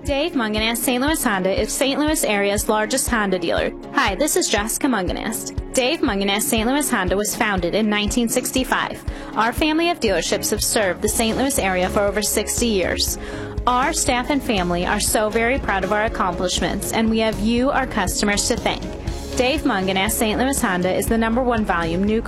Dave Munganast St. Louis Honda is St. Louis area's largest Honda dealer. Hi, this is Jessica Munganast. Dave Munganast St. Louis Honda was founded in 1965. Our family of dealerships have served the St. Louis area for over 60 years. Our staff and family are so very proud of our accomplishments, and we have you, our customers, to thank. Dave Munganast St. Louis Honda is the #1 volume new